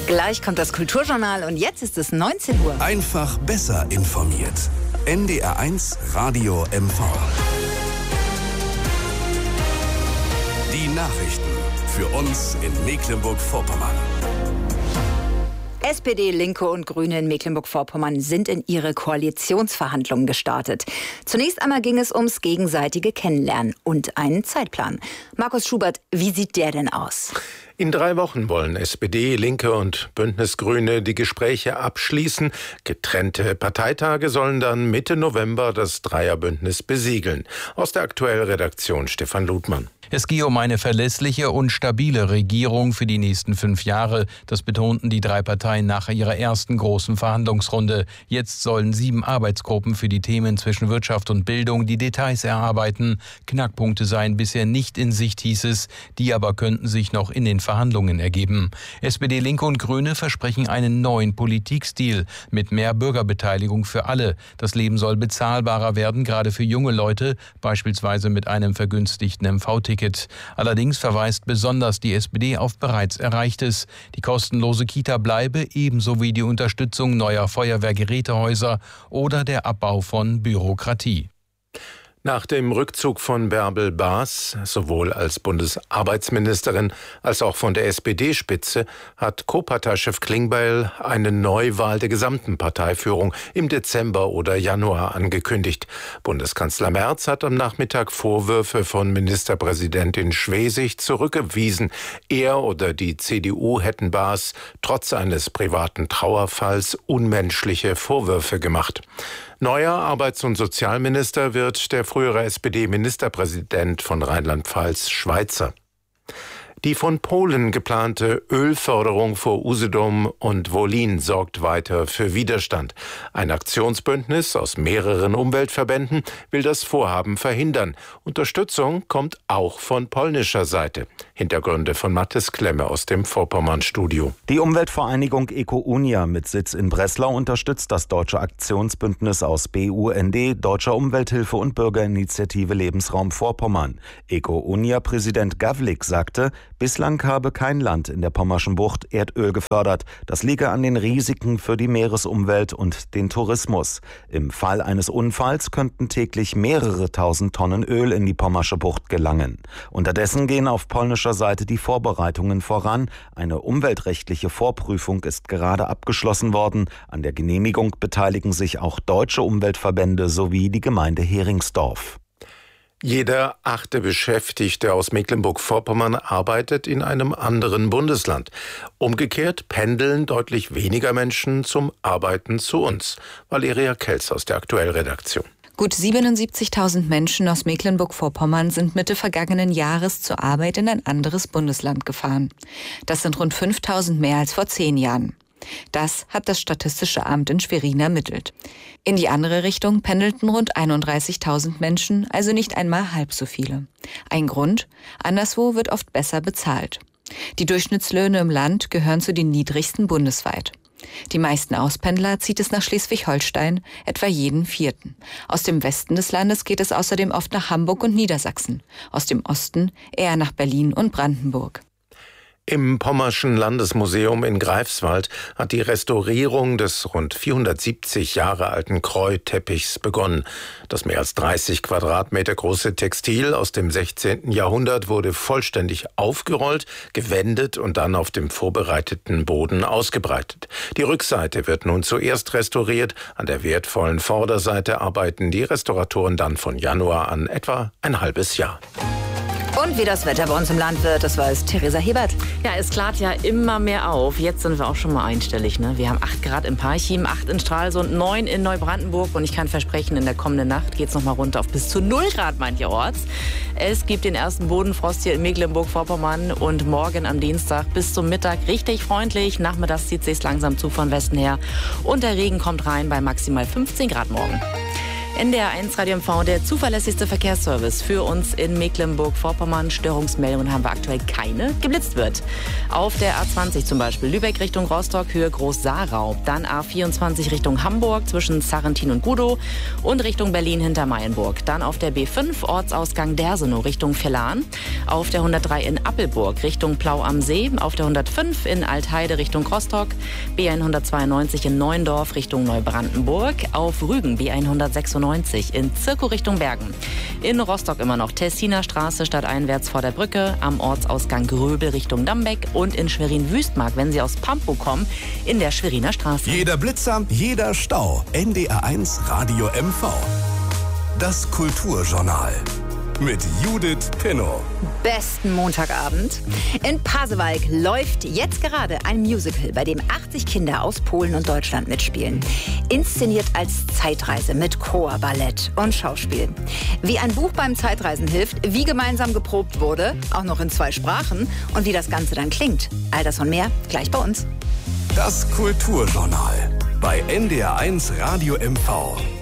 Gleich kommt das Kulturjournal und jetzt ist es 19 Uhr. Einfach besser informiert. NDR1 Radio MV. Die Nachrichten für uns in Mecklenburg-Vorpommern. SPD, Linke und Grüne in Mecklenburg-Vorpommern sind in ihre Koalitionsverhandlungen gestartet. Zunächst einmal ging es ums gegenseitige Kennenlernen und einen Zeitplan. Markus Schubert, wie sieht der denn aus? In 3 Wochen wollen SPD, Linke und Bündnis Grüne die Gespräche abschließen. Getrennte Parteitage sollen dann Mitte November das Dreierbündnis besiegeln. Aus der Aktuell-Redaktion Stefan Ludmann. Es gehe um eine verlässliche und stabile Regierung für die nächsten 5 Jahre. Das betonten die 3 Parteien nach ihrer ersten großen Verhandlungsrunde. Jetzt sollen 7 Arbeitsgruppen für die Themen zwischen Wirtschaft und Bildung die Details erarbeiten. Knackpunkte seien bisher nicht in Sicht, hieß es. Die aber könnten sich noch in den Verhandlungen ergeben. SPD, Linke und Grüne versprechen einen neuen Politikstil mit mehr Bürgerbeteiligung für alle. Das Leben soll bezahlbarer werden, gerade für junge Leute, beispielsweise mit einem vergünstigten MV-Ticket. Allerdings verweist besonders die SPD auf bereits Erreichtes. Die kostenlose Kita bleibe, ebenso wie die Unterstützung neuer Feuerwehrgerätehäuser oder der Abbau von Bürokratie. Nach dem Rückzug von Bärbel Baas, sowohl als Bundesarbeitsministerin als auch von der SPD-Spitze, hat Co-Parteichef Klingbeil eine Neuwahl der gesamten Parteiführung im Dezember oder Januar angekündigt. Bundeskanzler Merz hat am Nachmittag Vorwürfe von Ministerpräsidentin Schwesig zurückgewiesen. Er oder die CDU hätten Baas trotz eines privaten Trauerfalls unmenschliche Vorwürfe gemacht. Neuer Arbeits- und Sozialminister wird der frühere SPD-Ministerpräsident von Rheinland-Pfalz, Schweizer. Die von Polen geplante Ölförderung vor Usedom und Wolin sorgt weiter für Widerstand. Ein Aktionsbündnis aus mehreren Umweltverbänden will das Vorhaben verhindern. Unterstützung kommt auch von polnischer Seite. Hintergründe von Mathis Klemme aus dem Vorpommern-Studio. Die Umweltvereinigung Eco-Unia mit Sitz in Breslau unterstützt das deutsche Aktionsbündnis aus BUND, Deutscher Umwelthilfe und Bürgerinitiative Lebensraum Vorpommern. Eco-Unia-Präsident Gavlik sagte, bislang habe kein Land in der Pommerschen Bucht Erdöl gefördert. Das liege an den Risiken für die Meeresumwelt und den Tourismus. Im Fall eines Unfalls könnten täglich mehrere tausend Tonnen Öl in die Pommersche Bucht gelangen. Unterdessen gehen auf polnischer Seite die Vorbereitungen voran. Eine umweltrechtliche Vorprüfung ist gerade abgeschlossen worden. An der Genehmigung beteiligen sich auch deutsche Umweltverbände sowie die Gemeinde Heringsdorf. Jeder 8. Beschäftigte aus Mecklenburg-Vorpommern arbeitet in einem anderen Bundesland. Umgekehrt pendeln deutlich weniger Menschen zum Arbeiten zu uns. Valeria Kelz aus der Aktuell-Redaktion. Gut 77.000 Menschen aus Mecklenburg-Vorpommern sind Mitte vergangenen Jahres zur Arbeit in ein anderes Bundesland gefahren. Das sind rund 5.000 mehr als vor 10 Jahren. Das hat das Statistische Amt in Schwerin ermittelt. In die andere Richtung pendelten rund 31.000 Menschen, also nicht einmal halb so viele. Ein Grund: anderswo wird oft besser bezahlt. Die Durchschnittslöhne im Land gehören zu den niedrigsten bundesweit. Die meisten Auspendler zieht es nach Schleswig-Holstein, etwa jeden 4. Aus dem Westen des Landes geht es außerdem oft nach Hamburg und Niedersachsen. Aus dem Osten eher nach Berlin und Brandenburg. Im Pommerschen Landesmuseum in Greifswald hat die Restaurierung des rund 470 Jahre alten Kreuteppichs begonnen. Das mehr als 30 Quadratmeter große Textil aus dem 16. Jahrhundert wurde vollständig aufgerollt, gewendet und dann auf dem vorbereiteten Boden ausgebreitet. Die Rückseite wird nun zuerst restauriert. An der wertvollen Vorderseite arbeiten die Restauratoren dann von Januar an etwa ein halbes Jahr. Und wie das Wetter bei uns im Land wird, das weiß Theresa Hebert. Ja, es klart ja immer mehr auf. Jetzt sind wir auch schon mal einstellig. Ne? Wir haben 8 Grad in Parchim, 8 in Stralsund, 9 in Neubrandenburg. Und ich kann versprechen, in der kommenden Nacht geht es noch mal runter auf bis zu 0 Grad mancherorts. Es gibt den ersten Bodenfrost hier in Mecklenburg-Vorpommern. Und morgen am Dienstag bis zum Mittag richtig freundlich. Nachmittags zieht es sich langsam zu von Westen her. Und der Regen kommt rein bei maximal 15 Grad morgen. NDR1 Radio MV, der zuverlässigste Verkehrsservice für uns in Mecklenburg-Vorpommern. Störungsmeldungen haben wir aktuell keine. Geblitzt wird. Auf der A20 zum Beispiel Lübeck Richtung Rostock, Höhe Groß-Saarau. Dann A24 Richtung Hamburg zwischen Sarrentin und Gudow und Richtung Berlin hinter Mayenburg. Dann auf der B5 Ortsausgang Dersenow Richtung Villahn. Auf der 103 in Appelburg Richtung Plau am See. Auf der 105 in Altheide Richtung Rostock. B192 in Neuendorf Richtung Neubrandenburg. Auf Rügen B196 in Zirkow Richtung Bergen. In Rostock immer noch Tessiner Straße stadteinwärts vor der Brücke, am Ortsausgang Gröbel Richtung Dambeck und in Schwerin-Wüstmark, wenn Sie aus Pampow kommen, in der Schweriner Straße. Jeder Blitzer, jeder Stau. NDR1 Radio MV. Das Kulturjournal. Mit Judith Pinnow. Besten Montagabend. In Pasewalk läuft jetzt gerade ein Musical, bei dem 80 Kinder aus Polen und Deutschland mitspielen. Inszeniert als Zeitreise mit Chor, Ballett und Schauspiel. Wie ein Buch beim Zeitreisen hilft, wie gemeinsam geprobt wurde, auch noch in 2 Sprachen und wie das Ganze dann klingt. All das und mehr gleich bei uns. Das Kulturjournal bei NDR1 Radio MV.